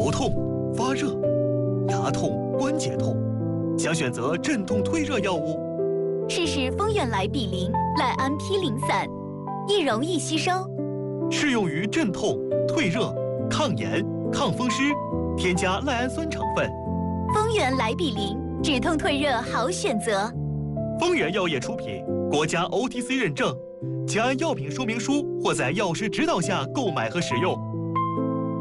头痛、发热、牙痛、关节痛，想选择镇痛退热药物？ 试试丰源来比灵赖氨批灵散，易溶易吸收， 适用于镇痛、退热、抗炎、抗风湿，添加赖氨酸成分。 丰源来比灵，止痛退热好选择。 丰源药业出品，国家 OTC 认证，请按药品说明书或在药师指导下购买和使用。